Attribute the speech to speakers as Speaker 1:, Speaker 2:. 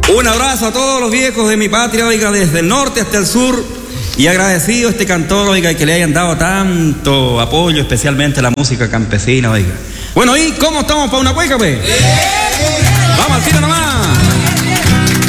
Speaker 1: Un abrazo a todos los viejos de mi patria, oiga, desde el norte hasta el sur. Y agradecido a este cantor, oiga, que le hayan dado tanto apoyo, especialmente a la música campesina, oiga. Bueno, ¿y cómo estamos para una cueca, pues? Vamos al tiro nomás.